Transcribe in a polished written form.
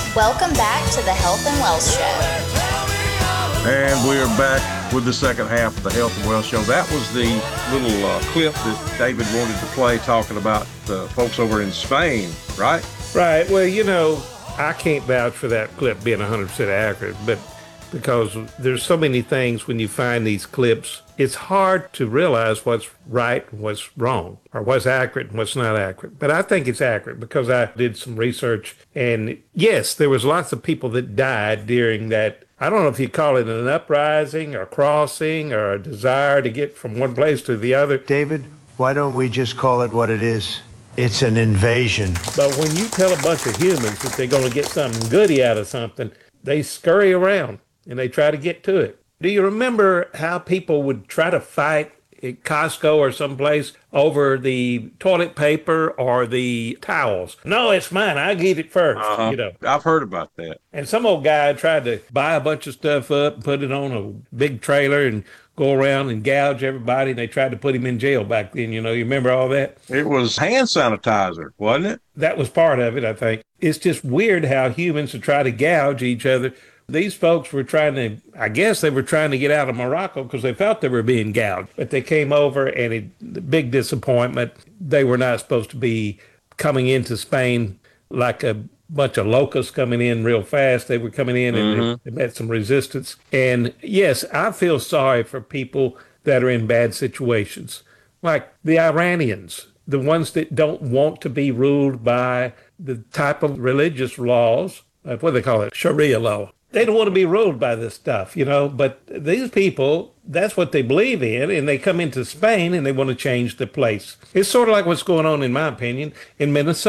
Welcome back to the Health and Wealth Show. And we are back with the second half of the Health and Wealth Show. That was the little clip that David wanted to play talking about the folks over in Spain, right? Right. Well, I can't vouch for that clip being 100% accurate, but because there's so many things when you find these clips, it's hard to realize what's right and what's wrong, or what's accurate and what's not accurate. But I think it's accurate because I did some research, and yes, there was lots of people that died during that. I don't know if you call it an uprising or crossing or a desire to get from one place to the other. David, why don't we just call it what it is? It's an invasion. But when you tell a bunch of humans that they're going to get something goody out of something, they scurry around and they try to get to it. Do you remember how people would try to fight at Costco or someplace over the toilet paper or the towels? No, it's mine. I get it first. I've heard about that. And some old guy tried to buy a bunch of stuff up and put it on a big trailer and go around and gouge everybody. And they tried to put him in jail back then. You remember all that? It was hand sanitizer, wasn't it? That was part of it, I think. It's just weird how humans would try to gouge each other. These folks were I guess they were trying to get out of Morocco because they felt they were being gouged. But they came over and big disappointment. They were not supposed to be coming into Spain like a bunch of locusts coming in real fast. They were coming in and they met some resistance. And yes, I feel sorry for people that are in bad situations, like the Iranians, the ones that don't want to be ruled by the type of religious laws, what do they call it, Sharia law. They don't want to be ruled by this stuff, but these people, that's what they believe in, and they come into Spain and they want to change the place. It's sort of like what's going on, in my opinion, in Minnesota.